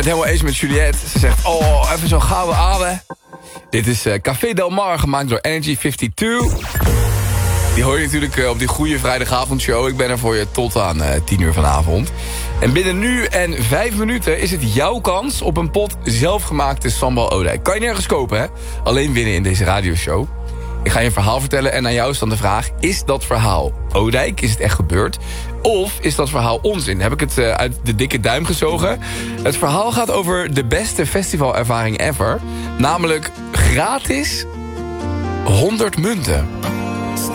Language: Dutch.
helemaal eens met Juliette. Ze zegt, oh, even zo'n gouden ouwe. Dit is Café Del Mar, gemaakt door Energy 52. Die hoor je natuurlijk op die goede vrijdagavondshow. Ik ben er voor je tot aan 10 uur vanavond. En binnen nu en 5 minuten is het jouw kans op een pot zelfgemaakte sambal Oudijk. Kan je nergens kopen, hè? Alleen winnen in deze radioshow. Ik ga je een verhaal vertellen en aan jou is dan de vraag... is dat verhaal Oudijk? Is het echt gebeurd? Of is dat verhaal onzin? Heb ik het uit de dikke duim gezogen? Het verhaal gaat over de beste festivalervaring ever. Namelijk gratis 100 munten.